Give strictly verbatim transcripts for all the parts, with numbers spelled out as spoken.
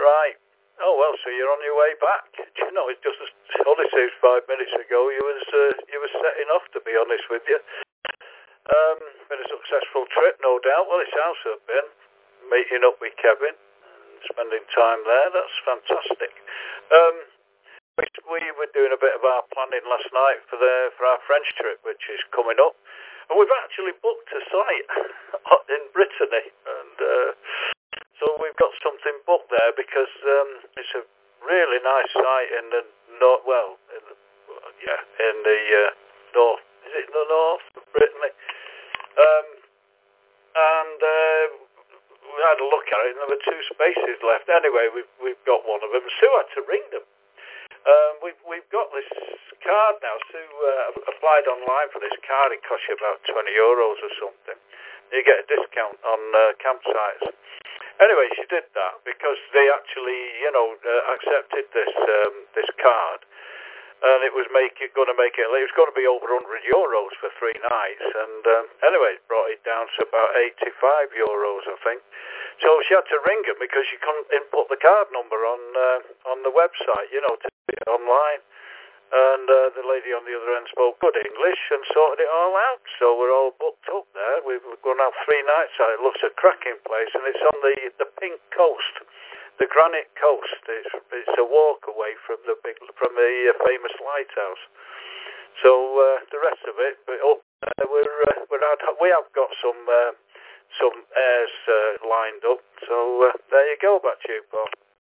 Right. Oh, well, so you're on your way back. You know, it just only seems five minutes ago you was uh, you was setting off, to be honest with you. Um, been a successful trip, no doubt. Well, it sounds to have been. Meeting up with Kevin, spending time there, that's fantastic. Um, we, we were doing a bit of our planning last night for the for our French trip, which is coming up. And we've actually booked a site in Brittany, and uh, so we've got something booked there because um, it's a really nice site in the north. Well, in the, yeah, in the uh, north. Is it the north of Brittany? Um, and uh, we had a look at it, and there were two spaces left. Anyway, we've we've got one of them. Sue had to ring them. Um, we've we've got this card now. Sue uh, applied online for this card. It costs you about twenty euros or something. You get a discount on uh, campsites. Anyway, she did that because they actually, you know, uh, accepted this um, this card, and it was make it going to make it. It was going to be over one hundred euros for three nights, and um, anyway, it brought it down to about eighty-five euros, I think. So she had to ring him because she couldn't input the card number on uh, on the website, you know, to be online. And uh, the lady on the other end spoke good English and sorted it all out. So we're all booked up there. We're going to have three nights out. It looks a cracking place, and it's on the, the Pink Coast, the Granite Coast. It's, it's a walk away from the big from the uh, famous lighthouse. So uh, the rest of it, but up there, we're uh, we're out, we have got some uh, some airs uh, lined up. So uh, there you go, back to you, Paul.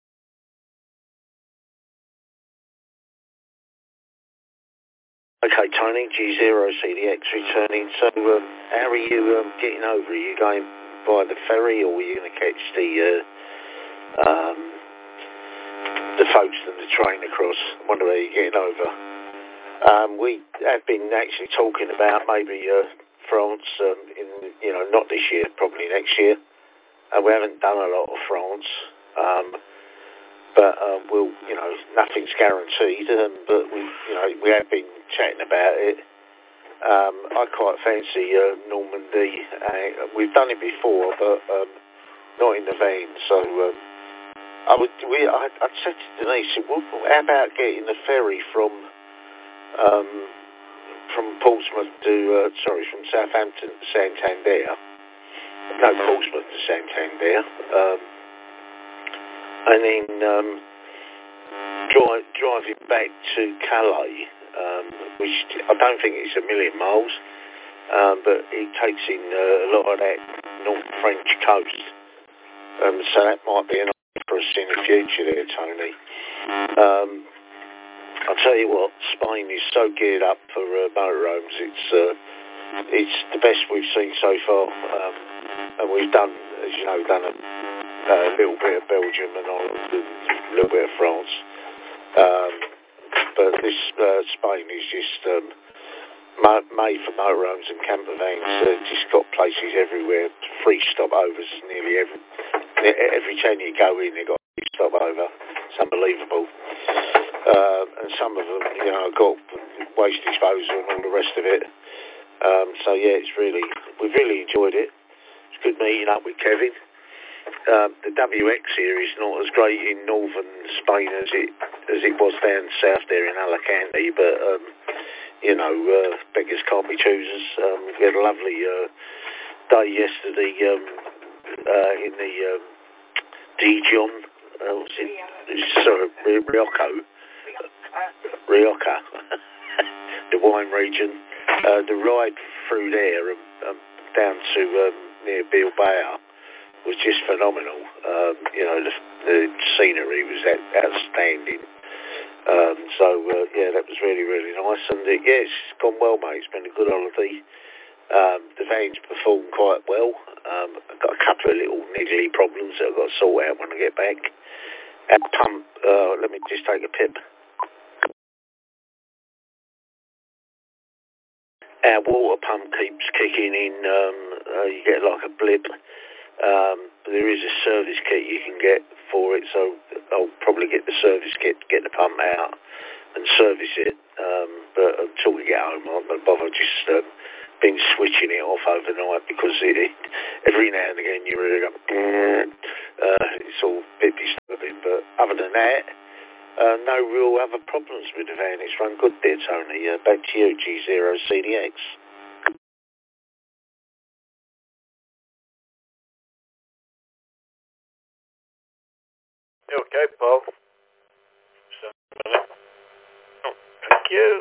Okay, Tony, G zero C D X returning. So, um, how are you um, getting over? Are you going by the ferry, or are you going to catch the uh, um, the folks and the train across? I wonder where you're getting over. Um, we have been actually talking about maybe uh, France um, in, you know, not this year, probably next year. Uh, we haven't done a lot of France. Um, But um, we'll, you know, nothing's guaranteed. Um, but we, you know, we have been chatting about it. Um, I quite fancy uh, Normandy. Uh, we've done it before, but um, not in the van. So um, I would, we, I, I said to Denise, well, how about getting the ferry from um, from Portsmouth to, uh, sorry, from Southampton to Santander? No, Portsmouth to Santander. Um, And then um, drive, driving back to Calais, um, which I don't think it's a million miles, um, but it takes in uh, a lot of that North French coast. Um, so that might be an option for us in the future there, Tony. Um, I'll tell you what, Spain is so geared up for uh, motorhomes. It's uh, it's the best we've seen so far, um, and we've done, as you know, done a Uh, a little bit of Belgium and Holland and a little bit of France. Um, but this uh, Spain is just um, ma- made for motorhomes and camper vans. Uh, just got places everywhere, free stopovers nearly every every time you go in, they've got a free stopover. It's unbelievable. Uh, and some of them, you know, got waste disposal and all the rest of it. Um, so yeah, it's really, we've really enjoyed it. It's good meeting up with Kevin. Um, the W X here is not as great in northern Spain as it as it was down south there in Alicante, but um, you know, uh, beggars can't be choosers. Um, we had a lovely uh, day yesterday um, uh, in the um, Dijon, uh, what's it? Sorry, Rioja, Rioja, the wine region. Uh, the ride through there um, um, down to um, near Bilbao was just phenomenal. Um, you know, the, the scenery was that outstanding. Um, so, uh, yeah, that was really, really nice. And, uh, yeah, it's gone well, mate. It's been a good holiday. Um, the van's performed quite well. Um, I've got a couple of little niggly problems that I've got to sort out when I get back. Our pump, uh, let me just take a pip. Our water pump keeps kicking in. Um, uh, you get like a blip. Um, there is a service kit you can get for it, so I'll probably get the service kit, get the pump out and service it. Um, but until we get home, I'm not bother just um, been switching it off overnight because it, it, every now and again you really go, uh, it's all bit disturbing. other than that, uh, no real other problems with the van. It's run good there, Tony. Uh, back to you, G zero C D X. You okay, Paul? Oh, thank you.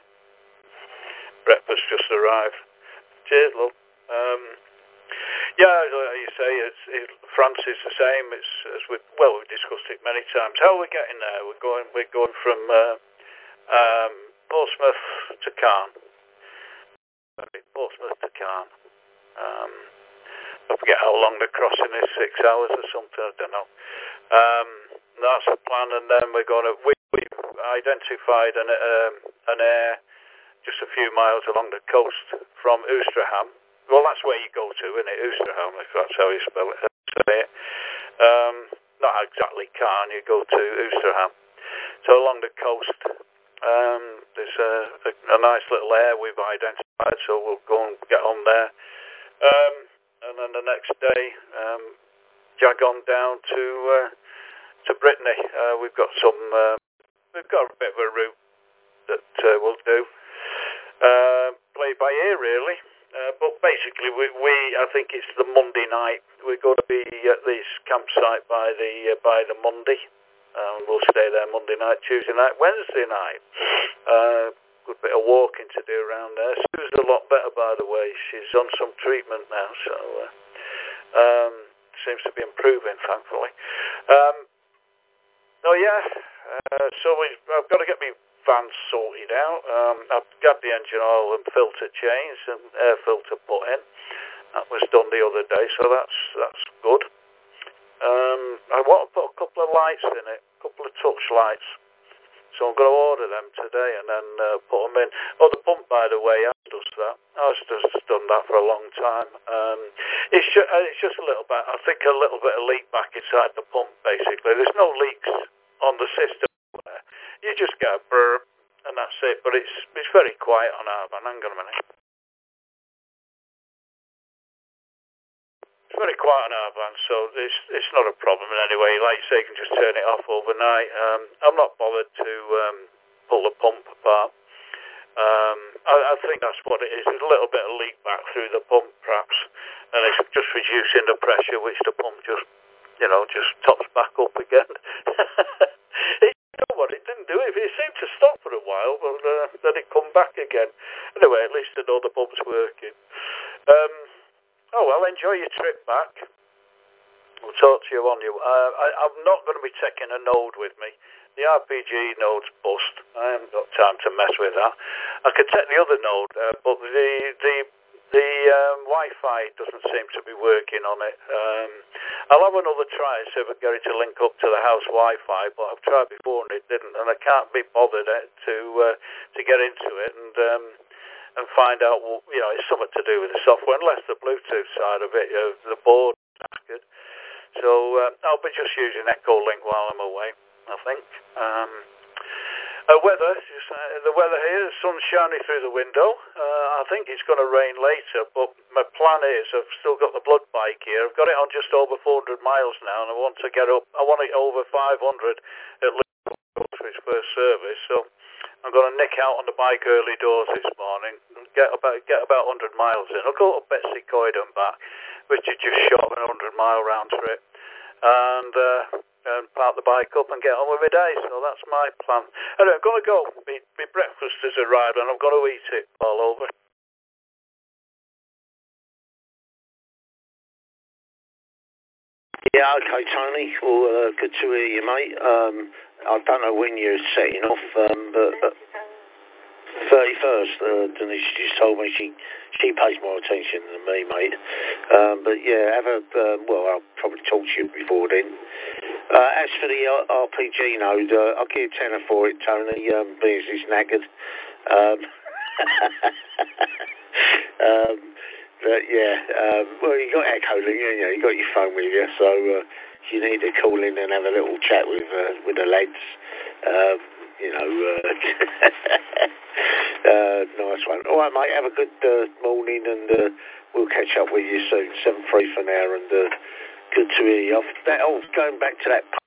Breakfast just arrived. Cheers, love. Um, yeah, like you say, it's, it, France is the same. It's as we well, we've discussed it many times. How are we getting there? We're going, we're going from uh, um, Portsmouth to Caen. Portsmouth to Caen. Um, I forget how long the crossing is, six hours or something. I don't know. Um, that's the plan, and then we're going to. We, we've identified an um, an air just a few miles along the coast from Ouistreham. Well, that's where you go to, isn't it? Ouistreham, if that's how you spell it. Say it. Um, not exactly Caen. You go to Ouistreham. So along the coast, um, there's a, a, a nice little air we've identified. So we'll go and get on there, um, and then the next day, um, jag on down to uh, to Brittany. Uh, we've got some. Uh, we've got a bit of a route that uh, we'll do. Uh, play by ear, really. Uh, but basically, we, we I think it's the Monday night. We're going to be at this campsite by the uh, by the Monday. Um, we'll stay there Monday night, Tuesday night, Wednesday night. Uh, good bit of walking to do around there. Sue's a lot better, by the way. She's on some treatment now, so uh, um, seems to be improving, thankfully. Um, oh yeah. Uh, so we I've got to get me van sorted out. Um, I've got the engine oil and filter changed and air filter put in. That was done the other day, so that's that's good. Um, I want to put a couple of lights in it, a couple of touch lights. So I'm going to order them today and then uh, put them in. Oh, the pump, by the way, I does that. I've just done that for a long time. Um, it's, ju- it's just a little bit, I think a little bit of leak back inside the pump, basically. There's no leaks on the system. You just get a burp, and that's it. But it's it's very quiet on our van. Hang on a minute. It's very quiet on our van, so it's it's not a problem in any way. Like you say, you can just turn it off overnight. Um, I'm not bothered to um, pull the pump apart. Um, I, I think that's what it is. There's a little bit of leak back through the pump, perhaps, and it's just reducing the pressure, which the pump just, you know, just tops back up again. it, you know what? It didn't do it. It seemed to stop for a while, but uh, then it come back again. Anyway, at least I know the pump's working. Um, oh well, enjoy your trip back. We'll talk to you on you. Uh, I, I'm not going to be taking a node with me. The R P G node's bust. I haven't got time to mess with that. I could take the other node, uh, but the the the um, Wi-Fi doesn't seem to be working on it. Um, I'll have another try and see if I can get it to link up to the house Wi-Fi, but I've tried before and it didn't, and I can't be bothered uh, to uh, to get into it and um, and find out. What, you know, it's something to do with the software, unless the Bluetooth side of it, uh, the board is good. So uh, I'll be just using Echo Link while I'm away, I think. Um, uh, weather, just, uh, the weather here, the sun's shining through the window. Uh, I think it's going to rain later, but my plan is I've still got the blood bike here. I've got it on just over four hundred miles now, and I want to get up. I want it over five hundred at least for its first service. So I'm going to nick out on the bike early doors this morning and get about get about one hundred miles in. I'll go to Betsy Coyden back, which is just short of a one hundred mile round trip, and uh, and park the bike up and get on with my day. So that's my plan. Anyway, I'm going to go. My, my breakfast has arrived and I've got to eat it all over. Yeah, okay, Tony. Well, uh, good to hear you, mate. Um, I don't know when you're setting off, um, but... but thirty-first, uh, Denise just told me she she pays more attention than me, mate. Um, but yeah, have a, uh, well, I'll probably talk to you before then. Uh, as for the R P G node, uh, I'll give you a tenner for it, Tony, um, being it's knackered. Um, um, but yeah, um, well, you got Echo Link, you know, you got your phone with you, so uh, you need to call in and have a little chat with uh, with the lads. Um, You know, uh, uh, nice one. All right, mate, have a good uh, morning and uh, we'll catch up with you soon. seven three for now and uh, good to hear you. That, oh, going back to that